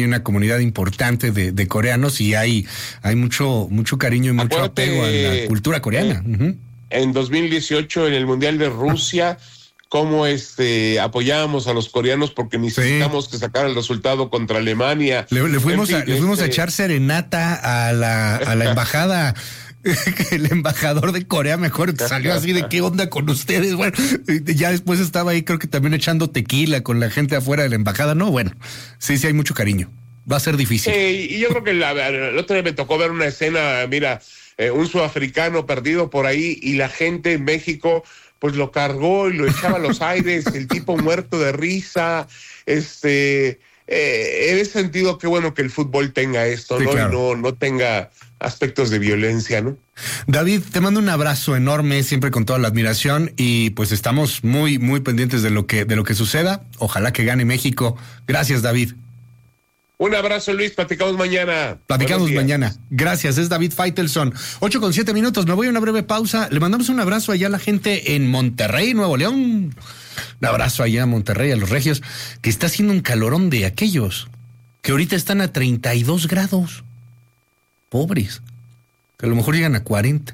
una comunidad importante de coreanos y hay mucho cariño y mucho apego a la cultura coreana. En 2018, en el Mundial de Rusia, cómo apoyábamos a los coreanos porque necesitamos que sacar el resultado contra Alemania. Le fuimos a echar serenata a la embajada. El embajador de Corea mejor salió así de qué onda con ustedes. Bueno, ya después estaba ahí creo que también echando tequila con la gente afuera de la embajada. No, bueno, sí hay mucho cariño. Va a ser difícil. Y yo creo que el otro día me tocó ver una escena, mira, un sudafricano perdido por ahí y la gente en México pues lo cargó y lo echaba a los aires, el tipo muerto de risa. En ese sentido, qué bueno que el fútbol tenga esto, sí, ¿no? Claro. Y no tenga aspectos de violencia, ¿no? David, te mando un abrazo enorme, siempre con toda la admiración, y pues estamos muy, muy pendientes de lo que suceda. Ojalá que gane México. Gracias, David. Un abrazo, Luis. Platicamos mañana. Platicamos mañana. Gracias. Es David Faitelson. 8:07. Me voy a una breve pausa. Le mandamos un abrazo allá a la gente en Monterrey, Nuevo León. Un abrazo allá a Monterrey, a los regios, que está haciendo un calorón de aquellos que ahorita están a 32 grados. Pobres. Que a lo mejor llegan a 40.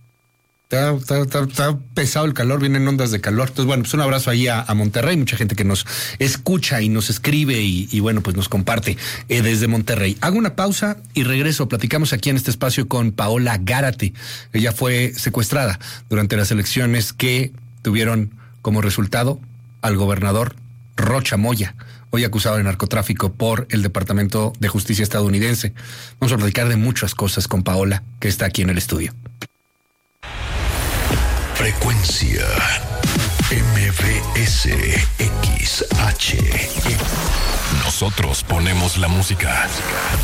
Está pesado el calor, vienen ondas de calor. Entonces, bueno, pues un abrazo ahí a Monterrey, mucha gente que nos escucha y nos escribe y bueno, pues nos comparte desde Monterrey. Hago una pausa y regreso. Platicamos aquí en este espacio con Paola Gárate. Ella fue secuestrada durante las elecciones que tuvieron como resultado al gobernador Rocha Moya, hoy acusado de narcotráfico por el Departamento de Justicia estadounidense. Vamos a platicar de muchas cosas con Paola, que está aquí en el estudio. Frecuencia MBS XH. Nosotros ponemos la música.